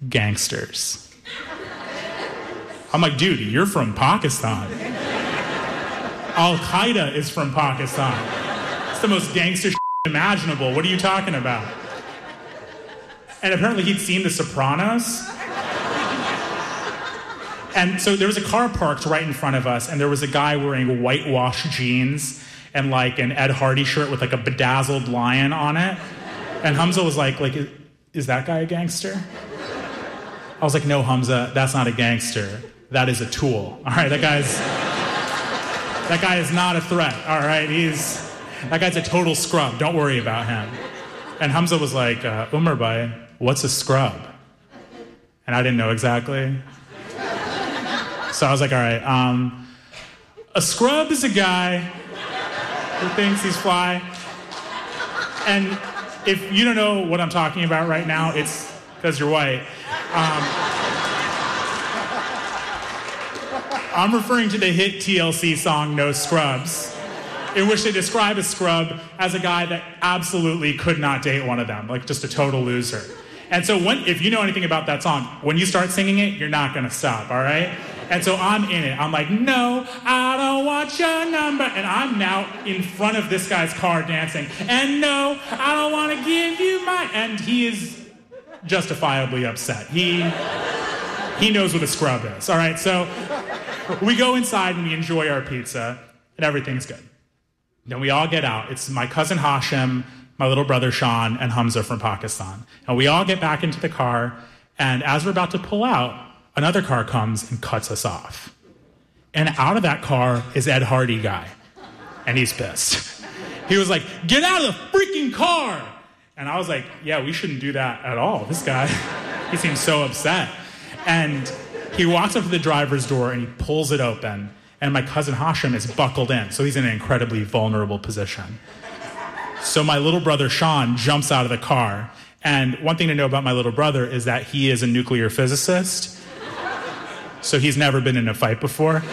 gangsters. I'm like, dude, you're from Pakistan. Al-Qaeda is from Pakistan. It's the most gangster shit imaginable. What are you talking about? And apparently he'd seen The Sopranos. And so there was a car parked right in front of us, and there was a guy wearing whitewashed jeans and like an Ed Hardy shirt with like a bedazzled lion on it. And Hamza was like, is that guy a gangster? I was like, no, Hamza, that's not a gangster. That is a tool. All right, that guy is not a threat. All right, that guy's a total scrub. Don't worry about him. And Hamza was like, Umar bhai, what's a scrub? And I didn't know exactly. So I was like, all right, a scrub is a guy who thinks he's fly. And if you don't know what I'm talking about right now, it's because you're white. I'm referring to the hit TLC song, No Scrubs, in which they describe a scrub as a guy that absolutely could not date one of them, like just a total loser. And so if you know anything about that song, when you start singing it, you're not going to stop, all right? And so I'm in it. I'm like, no, I don't want your number. And I'm now in front of this guy's car dancing. And no, I don't want to give you my... And he is justifiably upset. He knows what a scrub is, all right? So we go inside and we enjoy our pizza, and everything's good. Then we all get out. It's my cousin Hashim, my little brother Sean, and Hamza from Pakistan. And we all get back into the car, and as we're about to pull out, another car comes and cuts us off. And out of that car is Ed Hardy guy, and he's pissed. He was like, get out of the freaking car! And I was like, yeah, we shouldn't do that at all. This guy, he seems so upset. And he walks up to the driver's door and he pulls it open, and my cousin Hashim is buckled in, so he's in an incredibly vulnerable position. So my little brother Sean jumps out of the car, and one thing to know about my little brother is that he is a nuclear physicist, so he's never been in a fight before.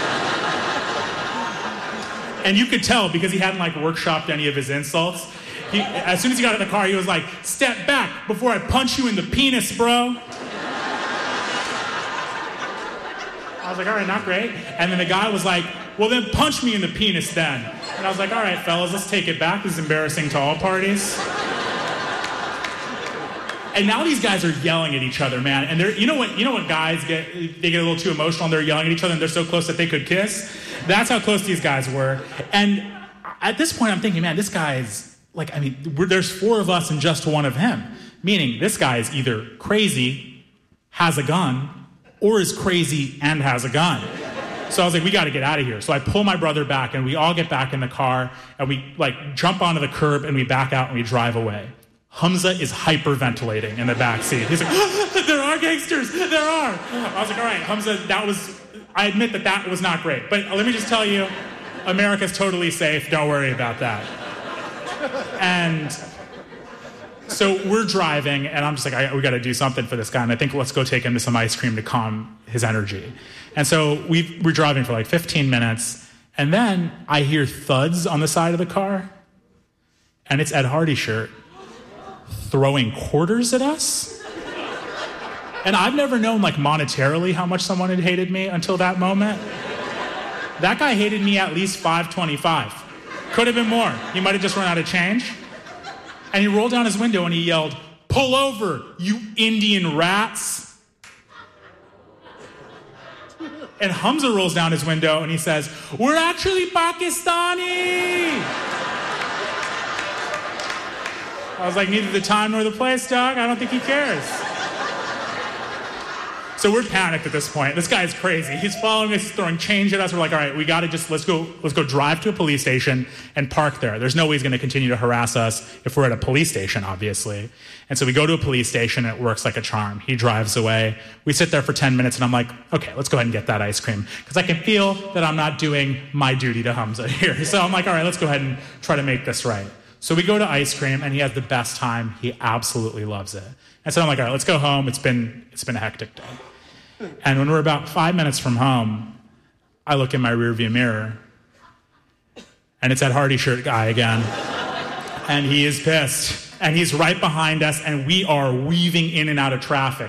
And you could tell because he hadn't workshopped any of his insults. As soon as he got in the car, he was like, step back before I punch you in the penis, bro. I was like, all right, not great. And then the guy was like, well, then punch me in the penis then. And I was like, all right, fellas, let's take it back. This is embarrassing to all parties. And now these guys are yelling at each other, man. And you know what guys get? They get a little too emotional and they're yelling at each other and they're so close that they could kiss. That's how close these guys were. And at this point, I'm thinking, man, this guy's there's four of us and just one of him. Meaning this guy is either crazy, has a gun, or is crazy and has a gun. So I was like, we got to get out of here. So I pull my brother back and we all get back in the car and we jump onto the curb and we back out and we drive away. Hamza is hyperventilating in the back seat. He's like, there are gangsters, there are. I was like, all right, Hamza, I admit that was not great. But let me just tell you, America's totally safe. Don't worry about that. And so we're driving, and I'm just like, we got to do something for this guy. And I think let's go take him to some ice cream to calm his energy. And so we're driving for 15 minutes, and then I hear thuds on the side of the car, and it's Ed Hardy shirt throwing quarters at us. And I've never known monetarily how much someone had hated me until that moment. That guy hated me at least $5.25. Could have been more. He might have just run out of change. And he rolled down his window and he yelled, pull over, you Indian rats. And Hamza rolls down his window and he says, we're actually Pakistani. I was like, neither the time nor the place, dog. I don't think he cares. So we're panicked at this point. This guy is crazy. He's following us, throwing change at us. We're like, all right, we got to let's go drive to a police station and park there. There's no way he's going to continue to harass us if we're at a police station, obviously. And so we go to a police station and it works like a charm. He drives away. We sit there for 10 minutes and I'm like, okay, let's go ahead and get that ice cream. Because I can feel that I'm not doing my duty to Hamza here. So I'm like, all right, let's go ahead and try to make this right. So we go to ice cream and he has the best time. He absolutely loves it. And so I'm like, all right, let's go home. It's been a hectic day. And when we're about 5 minutes from home, I look in my rearview mirror, and it's that Hardy shirt guy again. And he is pissed. And he's right behind us, and we are weaving in and out of traffic.